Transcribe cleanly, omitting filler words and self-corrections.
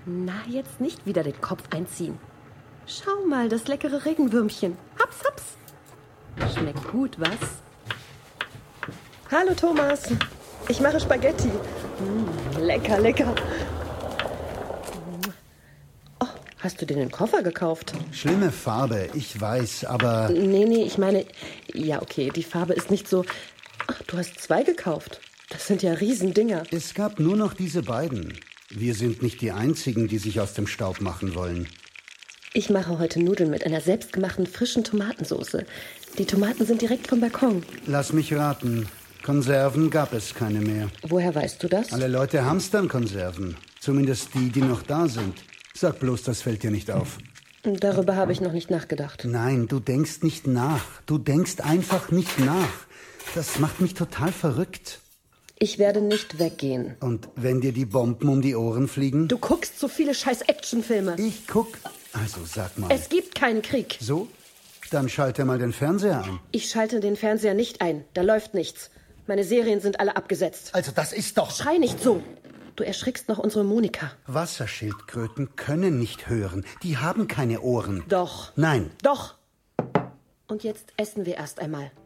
Na, jetzt nicht wieder den Kopf einziehen. Schau mal, das leckere Regenwürmchen. Haps, haps. Schmeckt gut, was? Hallo Thomas, ich mache Spaghetti. Lecker, lecker. Oh, hast du dir den Koffer gekauft? Schlimme Farbe, ich weiß, aber... Nee, ich meine... Ja, okay, die Farbe ist nicht so... Ach, du hast 2 gekauft. Das sind ja Riesendinger. Es gab nur noch diese beiden. Wir sind nicht die Einzigen, die sich aus dem Staub machen wollen. Ich mache heute Nudeln mit einer selbstgemachten frischen Tomatensauce. Die Tomaten sind direkt vom Balkon. Lass mich raten. Konserven gab es keine mehr. Woher weißt du das? Alle Leute hamstern Konserven. Zumindest die noch da sind. Sag bloß, das fällt dir nicht auf. Darüber habe ich noch nicht nachgedacht. Nein, du denkst nicht nach. Du denkst einfach nicht nach. Das macht mich total verrückt. Ich werde nicht weggehen. Und wenn dir die Bomben um die Ohren fliegen? Du guckst so viele scheiß Actionfilme. Ich guck. Also sag mal. Es gibt keinen Krieg. So? Dann schalte mal den Fernseher ein. Ich schalte den Fernseher nicht ein. Da läuft nichts. Meine Serien sind alle abgesetzt. Also das ist doch... Schrei nicht so. Du erschrickst noch unsere Monika. Wasserschildkröten können nicht hören. Die haben keine Ohren. Doch. Nein. Doch. Und jetzt essen wir erst einmal.